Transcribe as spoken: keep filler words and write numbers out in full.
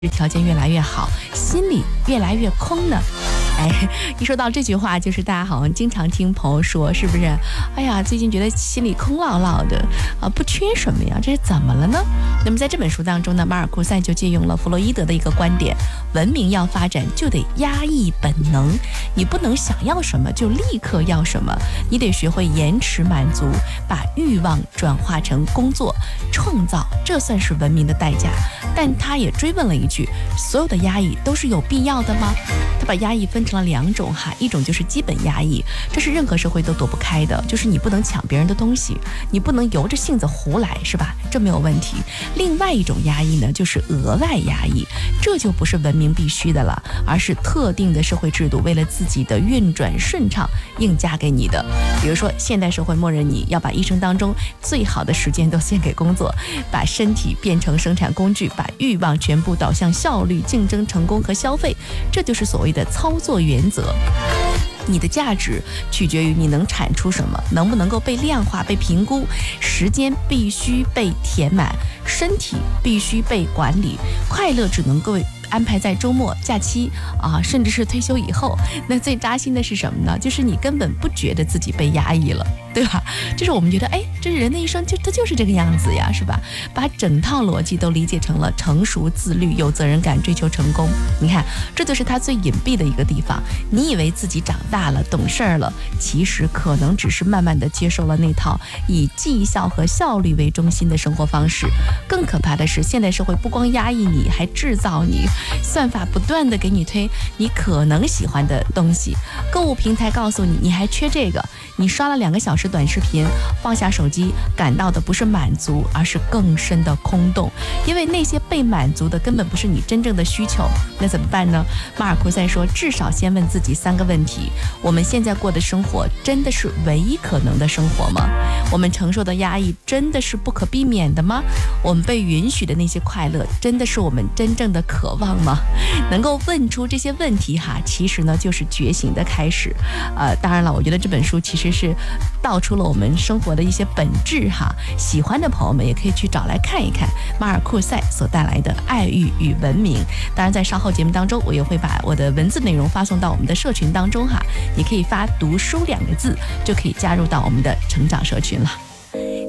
条件越来越好，心里越来越空呢？哎，一说到这句话，就是大家好像经常听朋友说，是不是？哎呀，最近觉得心里空落落的啊，不缺什么呀？这是怎么了呢？那么在这本书当中呢，马尔库塞就借用了弗洛伊德的一个观点：文明要发展，就得压抑本能，你不能想要什么就立刻要什么，你得学会延迟满足，把欲望转化成工作创造，这算是文明的代价。但他也追问了一句：所有的压抑都是有必要的吗？他把压抑分成了两种哈，一种就是基本压抑，这是任何社会都躲不开的，就是你不能抢别人的东西，你不能由着性子胡来，是吧？这没有问题。另外一种压抑呢，就是额外压抑，这就不是文明必须的了，而是特定的社会制度为了自己的运转顺畅硬加给你的。比如说现代社会默认你要把一生当中最好的时间都献给工作，把身体变成生产工具，把欲望全部导向效率、竞争、成功和消费，这就是所谓的操作原则。你的价值取决于你能产出什么，能不能够被量化、被评估，时间必须被填满，身体必须被管理，快乐只能够安排在周末、假期啊，甚至是退休以后。那最扎心的是什么呢？就是你根本不觉得自己被压抑了，对吧？就是我们觉得，哎，这人的一生就他就是这个样子呀，是吧？把整套逻辑都理解成了成熟、自律、有责任感、追求成功。你看，这就是他最隐蔽的一个地方。你以为自己长大了、懂事儿了，其实可能只是慢慢的接受了那套以绩效和效率为中心的生活方式。更可怕的是，现代社会不光压抑你，还制造你。算法不断的给你推你可能喜欢的东西，购物平台告诉你你还缺这个，你刷了两个小时短视频，放下手机，感到的不是满足，而是更深的空洞，因为那些被满足的根本不是你真正的需求。那怎么办呢？马尔库塞说，至少先问自己三个问题：我们现在过的生活真的是唯一可能的生活吗？我们承受的压抑真的是不可避免的吗？我们被允许的那些快乐真的是我们真正的渴望吗？能够问出这些问题哈，其实呢就是觉醒的开始。呃，当然了，我觉得这本书其实是道出了我们生活的一些本质哈。喜欢的朋友们也可以去找来看一看马尔库塞所带来的《爱欲与文明》。当然，在稍后节目当中，我也会把我的文字内容发送到我们的社群当中哈，你可以发“读书”两个字，就可以加入到我们的成长社群了。